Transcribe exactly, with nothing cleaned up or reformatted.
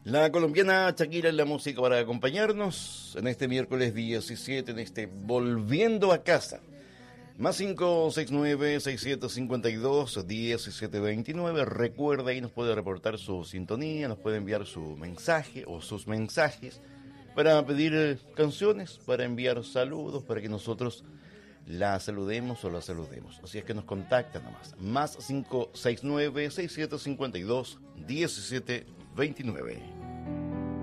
La colombiana Shakira en la música para acompañarnos en este miércoles diecisiete, en este Volviendo a Casa. Más cinco seis nueve, seis siete cinco dos, diecisiete veintinueve. Recuerda, ahí nos puede reportar su sintonía, nos puede enviar su mensaje o sus mensajes para pedir canciones, para enviar saludos, para que nosotros la saludemos o la saludemos. Así es que nos contacta nomás. Más cinco seis nueve, seis siete cinco dos, diecisiete veintinueve.